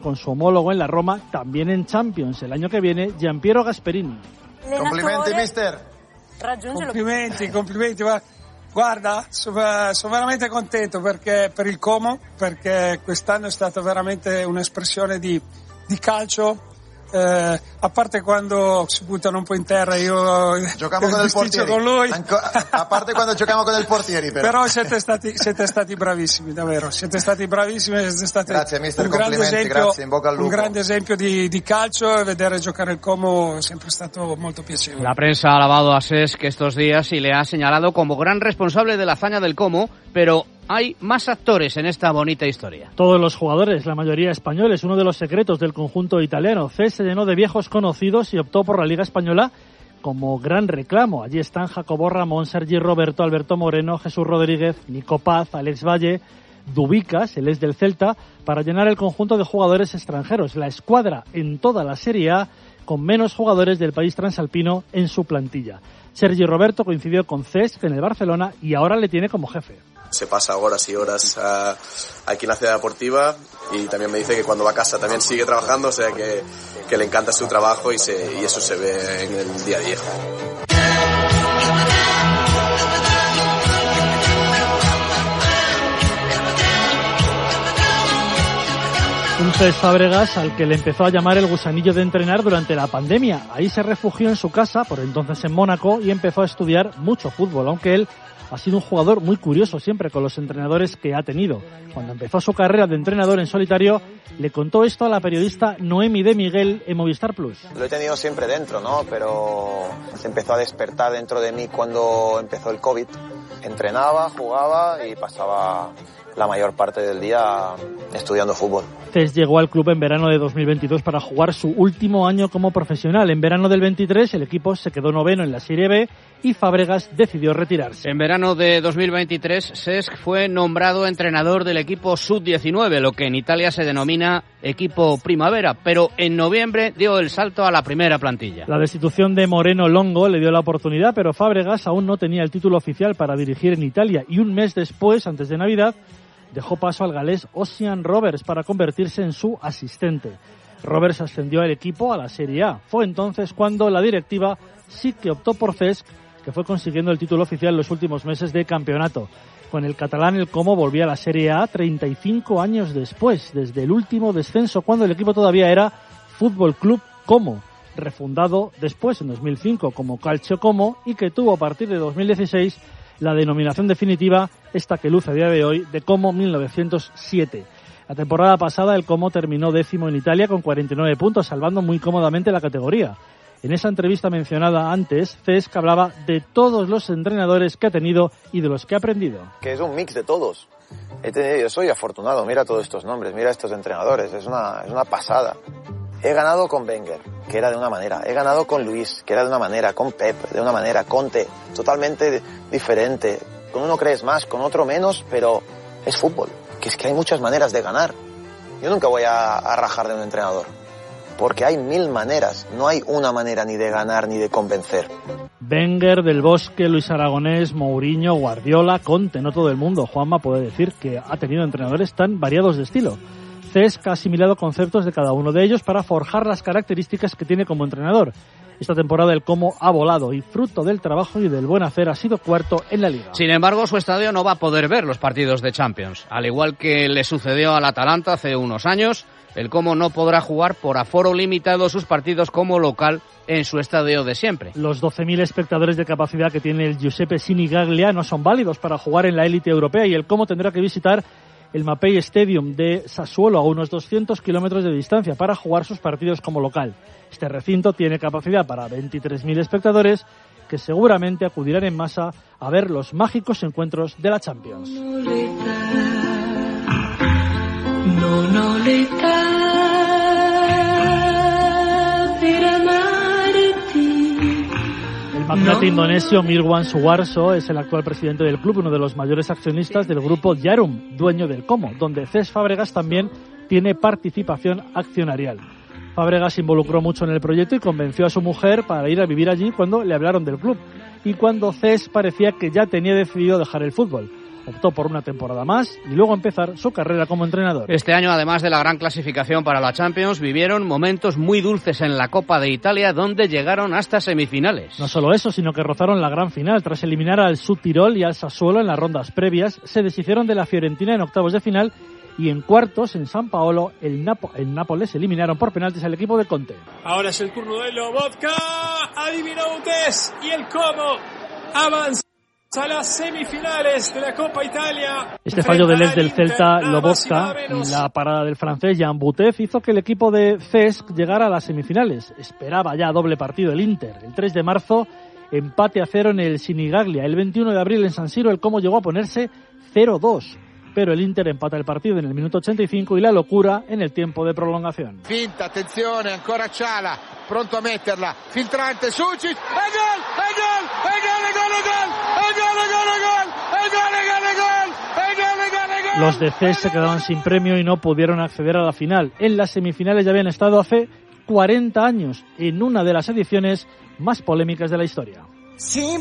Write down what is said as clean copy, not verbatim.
con su homólogo en la Roma, también en Champions el año que viene, Giampiero Gasperini. Complimenti, mister. Complimenti. Guarda, sono veramente contento per il Como, perché quest'anno è stata veramente un'espressione di calcio. A parte quando si buttano un po' in terra, io giocavo con il portiere con lui. A parte quando giocavamo con il portiere, però siete stati bravissimi, davvero, siete stati bravissimi, siete stati grazie mister, complimenti, grazie, in bocca al lupo. Un grande esempio di calcio, e vedere giocare il Como è sempre stato molto piacevole. La prensa ha alabado a Cesc estos días y le ha señalado como gran responsable de la hazaña del Como, pero hay más actores en esta bonita historia. Todos los jugadores, la mayoría españoles, uno de los secretos del conjunto italiano. Cesc se llenó de viejos conocidos y optó por la Liga Española como gran reclamo. Allí están Jacobo Ramón, Sergi Roberto, Alberto Moreno, Jesús Rodríguez, Nico Paz, Alex Valle, Dubicas, él es del Celta, para llenar el conjunto de jugadores extranjeros. La escuadra en toda la Serie A con menos jugadores del país transalpino en su plantilla. Sergi Roberto coincidió con Cesc en el Barcelona y ahora le tiene como jefe. Se pasa horas y horas aquí en la ciudad deportiva y también me dice que cuando va a casa también sigue trabajando, o sea que le encanta su trabajo y eso se ve en el día a día. Un Cesc Fábregas al que le empezó a llamar el gusanillo de entrenar durante la pandemia. Ahí se refugió en su casa, por entonces en Mónaco, y empezó a estudiar mucho fútbol, aunque él ha sido un jugador muy curioso siempre con los entrenadores que ha tenido. Cuando empezó su carrera de entrenador en solitario, le contó esto a la periodista Noemi de Miguel en Movistar Plus. Lo he tenido siempre dentro, ¿no? Pero se empezó a despertar dentro de mí cuando empezó el COVID. Entrenaba, jugaba y pasaba la mayor parte del día estudiando fútbol. Cesc llegó al club en verano de 2022 para jugar su último año como profesional. En verano del 23 el equipo se quedó noveno en la Serie B y Fábregas decidió retirarse. En verano de 2023 Cesc fue nombrado entrenador del equipo Sub-19, lo que en Italia se denomina equipo primavera, pero en noviembre dio el salto a la primera plantilla. La destitución de Moreno Longo le dio la oportunidad, pero Fábregas aún no tenía el título oficial para dirigir en Italia y un mes después, antes de Navidad, dejó paso al galés Ossian Roberts para convertirse en su asistente. Roberts ascendió al equipo a la Serie A. Fue entonces cuando la directiva sí que optó por Cesc, que fue consiguiendo el título oficial en los últimos meses de campeonato. Con el catalán el Como volvía a la Serie A 35 años después, desde el último descenso, cuando el equipo todavía era Fútbol Club Como, refundado después en 2005 como Calcio Como y que tuvo a partir de 2016 la denominación definitiva, esta que luce a día de hoy, de Como 1907. La temporada pasada el Como terminó 10º en Italia con 49 puntos, salvando muy cómodamente la categoría. En esa entrevista mencionada antes, Cesc hablaba de todos los entrenadores que ha tenido y de los que ha aprendido. Que es un mix de todos. Yo soy afortunado, mira todos estos nombres, mira estos entrenadores, es una pasada. He ganado con Wenger, que era de una manera. He ganado con Luis, que era de una manera. Con Pep, de una manera. Conte, totalmente diferente. Con uno crees más, con otro menos, pero es fútbol. Que es que hay muchas maneras de ganar. Yo nunca voy a rajar de un entrenador. Porque hay 1000 maneras. No hay una manera ni de ganar ni de convencer. Wenger, Del Bosque, Luis Aragonés, Mourinho, Guardiola, Conte, no todo el mundo. Juanma puede decir que ha tenido entrenadores tan variados de estilo. Cesc ha asimilado conceptos de cada uno de ellos para forjar las características que tiene como entrenador. Esta temporada el Como ha volado y fruto del trabajo y del buen hacer ha sido cuarto en la Liga. Sin embargo, su estadio no va a poder ver los partidos de Champions. Al igual que le sucedió al Atalanta hace unos años, el Como no podrá jugar por aforo limitado sus partidos como local en su estadio de siempre. Los 12.000 espectadores de capacidad que tiene el Giuseppe Sinigaglia no son válidos para jugar en la élite europea y el Como tendrá que visitar el Mapei Stadium de Sassuolo a unos 200 kilómetros de distancia para jugar sus partidos como local. Este recinto tiene capacidad para 23.000 espectadores que seguramente acudirán en masa a ver los mágicos encuentros de la Champions. El magnate indonesio Mirwan Suwarso es el actual presidente del club, uno de los mayores accionistas del grupo Djarum, dueño del Como, donde Cesc Fábregas también tiene participación accionarial. Fábregas se involucró mucho en el proyecto y convenció a su mujer para ir a vivir allí cuando le hablaron del club y cuando Cesc parecía que ya tenía decidido dejar el fútbol. Optó por una temporada más y luego empezar su carrera como entrenador. Este año, además de la gran clasificación para la Champions, vivieron momentos muy dulces en la Copa de Italia, donde llegaron hasta semifinales. No solo eso, sino que rozaron la gran final. Tras eliminar al Südtirol y al Sassuolo en las rondas previas, se deshicieron de la Fiorentina en octavos de final y en cuartos, en San Paolo, el Nápoles eliminaron por penaltis al equipo de Conte. Ahora es el turno de Lobotka. Adivina Utes y el cómo avanza a las semifinales de la Copa Italia. Este fallo del ex del Celta, Lobotka, y la parada del francés Jan Butef hizo que el equipo de Cesc llegara a las semifinales. Esperaba ya doble partido el Inter. El 3 de marzo, empate a 0 en el Sinigaglia. El 21 de abril en San Siro el Como llegó a ponerse 0-2. Pero el Inter empata el partido en el minuto 85 y la locura en el tiempo de prolongación. Finta, attenzione, ancora Ciala, pronto a metterla, filtrante, Sucic, gol! Los de CES se quedaron sin premio y no pudieron acceder a la final. En las semifinales ya habían estado hace 40 años, en una de las ediciones más polémicas de la historia.